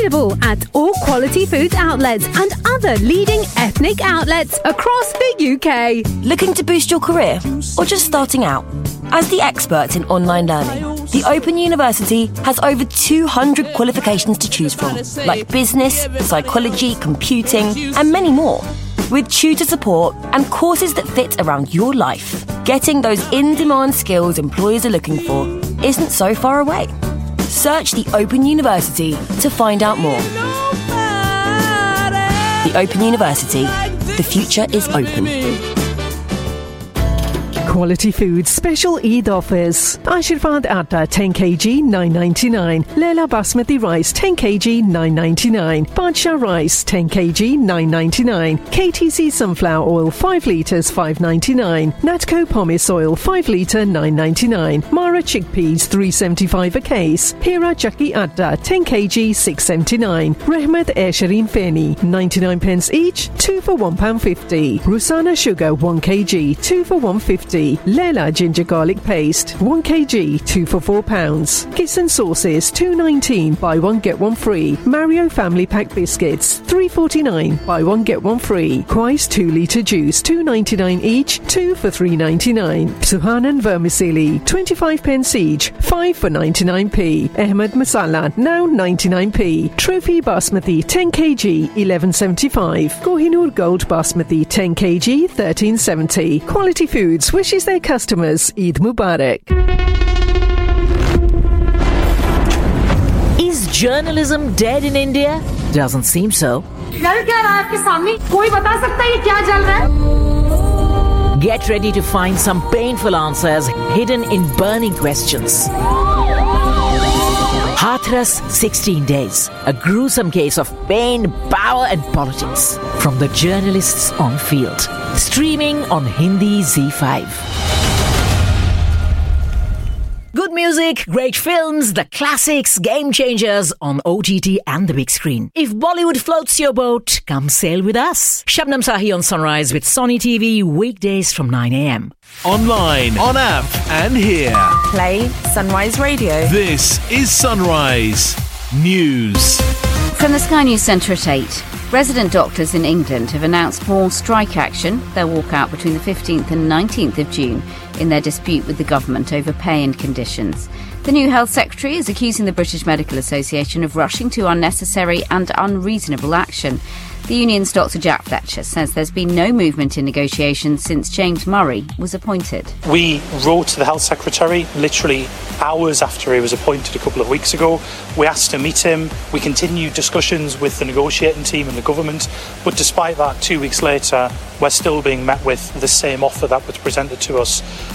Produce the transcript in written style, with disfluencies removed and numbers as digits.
Available at all Quality Foods outlets and other leading ethnic outlets across the UK. Looking to boost your career or just starting out? As the experts in online learning, the Open University has over 200 qualifications to choose from, like business, psychology, computing, and many more. With tutor support and courses that fit around your life, getting those in-demand skills employers are looking for isn't so far away. Search the Open University to find out more. The Open University. The future is open. Quality Foods special Eid offers. Ashirvad Atta 10 kg $9.99. Lela Basmati Rice 10 kg $9.99. Badshah Rice 10 kg $9.99. KTC Sunflower Oil 5 litres $5.99. Natco Pomace Oil 5 litre $9.99. Mara Chickpeas $3.75 a case. Hira Chakki Atta 10 kg $6.79. Rehmat Airshireen Feni 99 pence each, 2 for £1.50. Rusana Sugar 1 kg 2 for £1.50. Lela Ginger Garlic Paste 1 kg 2 for £4. Kissan Sauces $2.19 buy one get one free. Mario Family Pack Biscuits $3.49 buy one get one free. Quais 2 litre Juice $2.99 each, 2 for £3.99. Suhanan Vermicelli 25 pence each, 5 for 99p. Ahmed Masala now 99p. Trophy Basmati 10 kg $11.75. Kohinoor Gold Basmati 10 kg $13.70. Quality Foods wishes their customers Eid Mubarak. Is journalism dead in India? Doesn't seem so. Get ready to find some painful answers hidden in burning questions. Hathras 16 Days, a gruesome case of pain, power and politics from the journalists on field. Streaming on Hindi ZEE5. Good music, great films, the classics, game changers on OTT and the big screen. If Bollywood floats your boat, come sail with us. Shabnam Sahi on Sunrise with Sony TV weekdays from 9 a.m. Online, on app and here. Play Sunrise Radio. This is Sunrise News. From the Sky News Centre at 8. Resident doctors in England have announced more strike action. They'll walk out between the 15th and 19th of June in their dispute with the government over pay and conditions. The new Health Secretary is accusing the British Medical Association of rushing to unnecessary and unreasonable action. The union's Dr Jack Fletcher says there's been no movement in negotiations since James Murray was appointed. We wrote to the Health Secretary literally hours after he was appointed a couple of weeks ago. We asked to meet him. We continued discussions with the negotiating team and the government. But despite that, 2 weeks later, we're still being met with the same offer that was presented to us